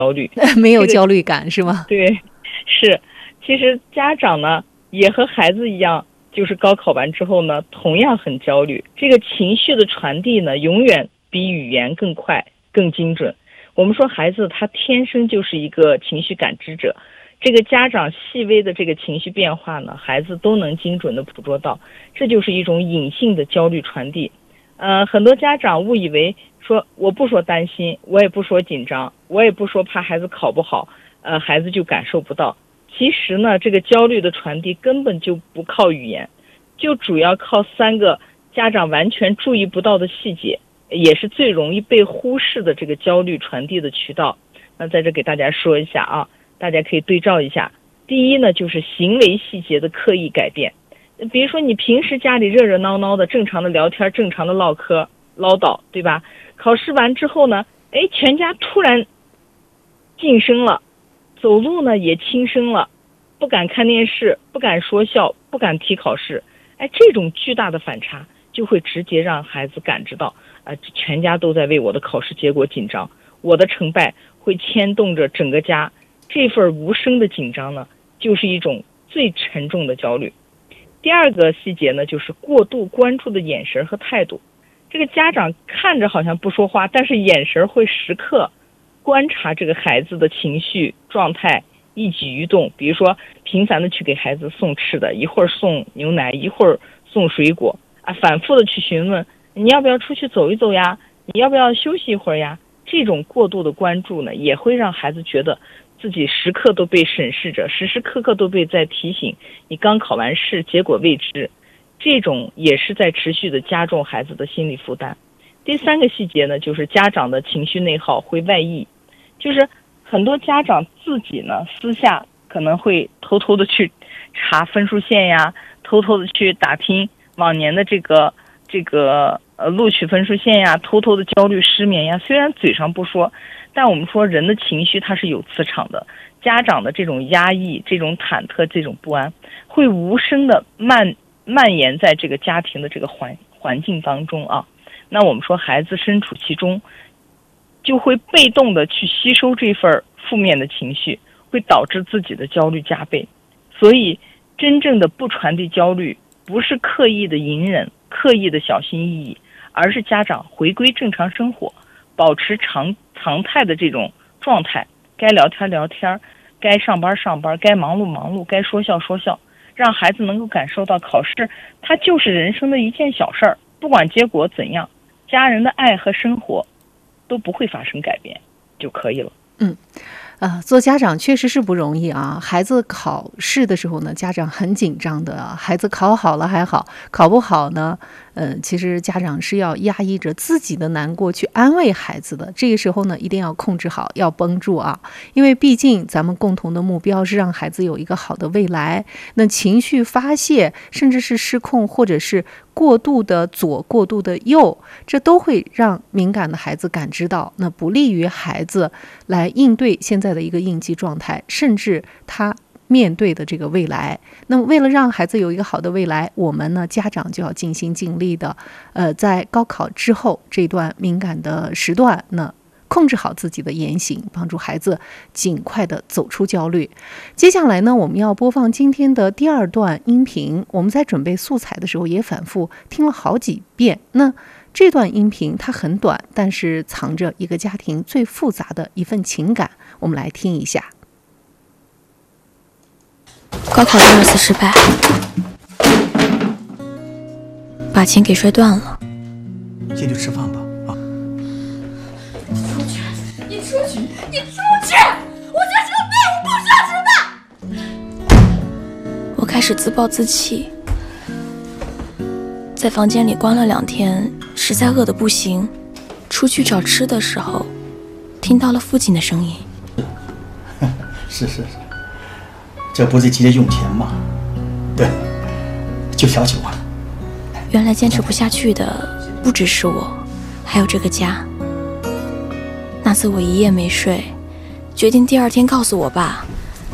焦虑， 没有焦虑感是吗？ 对，是。其实家长呢也和孩子一样，就是高考完之后呢，同样很焦虑。这个情绪的传递呢，永远比语言更快、更精准。我们说孩子他天生就是一个情绪感知者，这个家长细微的这个情绪变化呢，孩子都能精准的捕捉到，这就是一种隐性的焦虑传递。很多家长误以为说我不说担心，我也不说紧张，我也不说怕孩子考不好，孩子就感受不到。其实呢，这个焦虑的传递根本就不靠语言，就主要靠3个家长完全注意不到的细节，也是最容易被忽视的这个焦虑传递的渠道。那在这给大家说一下啊，大家可以对照一下。第一呢，就是行为细节的刻意改变。比如说你平时家里热热闹闹的，正常的聊天，正常的唠嗑唠叨，对吧？考试完之后呢，全家突然晋升了，走路呢也轻声了，不敢看电视，不敢说笑，不敢提考试。这种巨大的反差就会直接让孩子感知到，全家都在为我的考试结果紧张，我的成败会牵动着整个家。这份无声的紧张呢，就是一种最沉重的焦虑。第二个细节呢，就是过度关注的眼神和态度。这个家长看着好像不说话，但是眼神会时刻观察这个孩子的情绪状态、一举一动。比如说频繁的去给孩子送吃的，一会儿送牛奶，一会儿送水果，反复的去询问你要不要出去走一走呀，你要不要休息一会儿呀。这种过度的关注呢，也会让孩子觉得自己时刻都被审视着，时时刻刻都被在提醒你刚考完试，结果未知。这种也是在持续的加重孩子的心理负担。第3个细节呢，就是家长的情绪内耗会外溢。就是很多家长自己呢私下可能会偷偷的去查分数线呀，偷偷的去打听往年的这个录取分数线呀，偷偷的焦虑失眠呀。虽然嘴上不说，但我们说人的情绪它是有磁场的。家长的这种压抑、这种忐忑、这种不安，会无声的蔓延在这个家庭的这个环境当中啊。那我们说孩子身处其中，就会被动的去吸收这份负面的情绪，会导致自己的焦虑加倍。所以真正的不传递焦虑，不是刻意的隐忍、刻意的小心翼翼，而是家长回归正常生活，保持常态的这种状态，该聊天聊天，该上班上班，该忙碌忙碌，该说笑说笑，让孩子能够感受到考试它就是人生的一件小事儿，不管结果怎样，家人的爱和生活都不会发生改变就可以了。 做家长确实是不容易啊。孩子考试的时候呢，家长很紧张的。孩子考好了还好，考不好呢，其实家长是要压抑着自己的难过去安慰孩子的。这个时候呢，一定要控制好，要绷住啊。因为毕竟咱们共同的目标是让孩子有一个好的未来。那情绪发泄，甚至是失控，或者是过度的左、过度的右，这都会让敏感的孩子感知到，那不利于孩子来应对现在的一个应激状态，甚至他面对的这个未来。那么为了让孩子有一个好的未来，我们呢家长就要尽心尽力的在高考之后这段敏感的时段呢，控制好自己的言行，帮助孩子尽快的走出焦虑。接下来呢，我们要播放今天的第2段音频。我们在准备素材的时候也反复听了好几遍。那这段音频它很短，但是藏着一个家庭最复杂的一份情感，我们来听一下。 高考第2次失败，把琴给摔断了。 先去吃饭吧。 你出去！我就是个废物，不需要吃饭！ 我开始自暴自弃，在房间里关了2天，实在饿得不行。出去找吃的时候，听到了父亲的声音。 是，这不是急着用钱吗？对，就小酒啊。 原来坚持不下去的不只是我，还有这个家。那次我一夜没睡，决定第2天告诉我爸，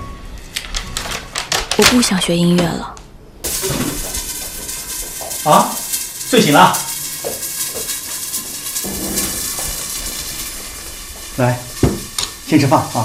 我不想学音乐了。 啊，睡醒了？来，先吃饭啊。